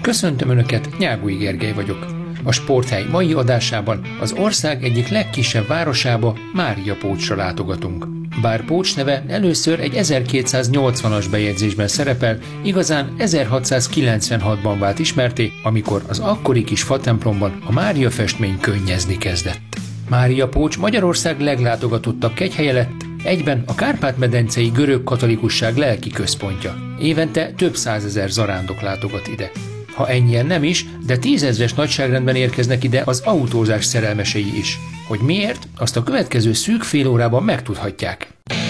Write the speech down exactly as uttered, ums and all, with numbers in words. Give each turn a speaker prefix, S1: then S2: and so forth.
S1: Köszöntöm Önöket, Nyágui Gergely vagyok. A Sporthely mai adásában az ország egyik legkisebb városába, Máriapócsra látogatunk. Bár Pócs neve először egy ezerkétszáznyolcvanas bejegyzésben szerepel, igazán ezerhatszázkilencvenhatban vált ismerté, amikor az akkori kis fatemplomban a Mária festmény könnyezni kezdett. Máriapócs Magyarország leglátogatottabb kegyhelye lett, egyben a kárpát-medencei görög katolikusság lelki központja. Évente több százezer zarándok látogat ide. Ha ennyien nem is, de tízezres nagyságrendben érkeznek ide az autózás szerelmesei is. Hogy miért, azt a következő szűk fél órában megtudhatják.